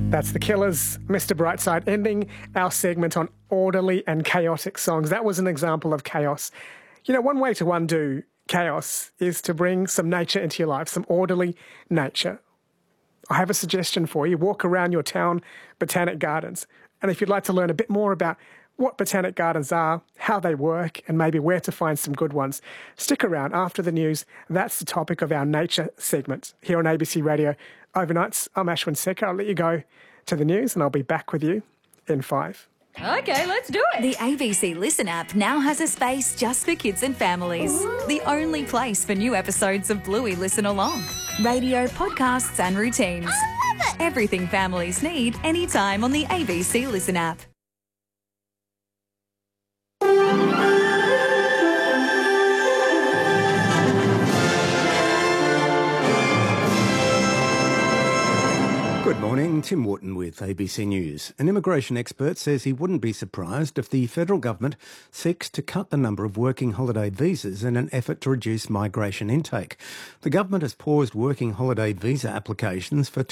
That's The Killers, Mr. Brightside, ending our segment on orderly and chaotic songs. That was an example of chaos. You know, one way to undo chaos is to bring some nature into your life, some orderly nature. I have a suggestion for you. Walk around your town botanic gardens. And if you'd like to learn a bit more about what botanic gardens are, how they work, and maybe where to find some good ones, stick around after the news. That's the topic of our nature segment here on ABC Radio Overnights. I'm Ashwin Secker. I'll let you go to the news and I'll be back with you in 5. Okay, let's do it. The ABC Listen app now has a space just for kids and families. The only place for new episodes of Bluey Listen Along. Radio, podcasts and routines. I love it. Everything families need anytime on the ABC Listen app. Good morning, Tim Wharton with ABC News. An immigration expert says he wouldn't be surprised if the federal government seeks to cut the number of working holiday visas in an effort to reduce migration intake. The government has paused working holiday visa applications for